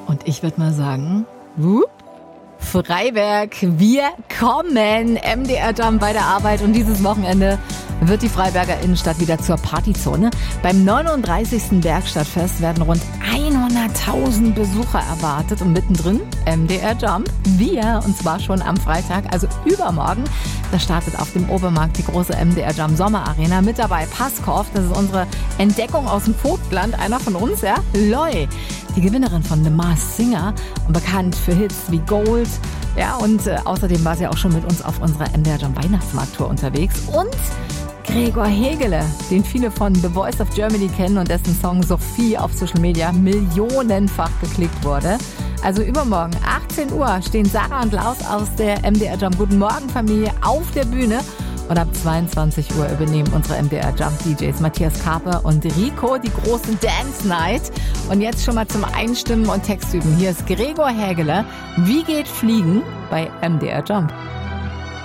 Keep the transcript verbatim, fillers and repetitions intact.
Und ich würde mal sagen, whoop, Freiberg, wir kommen. M D R Jump bei der Arbeit und dieses Wochenende wird die Freiberger Innenstadt wieder zur Partyzone. Beim neununddreißigsten Bergstadtfest werden rund hunderttausend Besucher erwartet und mittendrin M D R Jump. Wir, und zwar schon am Freitag, also übermorgen. Da startet auf dem Obermarkt die große M D R Jump Sommerarena. Mit dabei Paskov, das ist unsere Entdeckung aus dem Vogtland, einer von uns, ja, Loy. Die Gewinnerin von The Masked Singer und bekannt für Hits wie Gold. Ja, und äh, außerdem war sie auch schon mit uns auf unserer M D R Jump Weihnachtsmarkttour unterwegs. Und Gregor Hegele, den viele von The Voice of Germany kennen und dessen Song Sophie auf Social Media millionenfach geklickt wurde. Also übermorgen, achtzehn Uhr, stehen Sarah und Klaus aus der M D R Jump Guten Morgen Familie auf der Bühne. Und ab zweiundzwanzig Uhr übernehmen unsere M D R Jump D Js Matthias Karpe und Rico die große Dance Night. Und jetzt schon mal zum Einstimmen und Textüben. Hier ist Gregor Hegele. Wie geht Fliegen bei M D R Jump?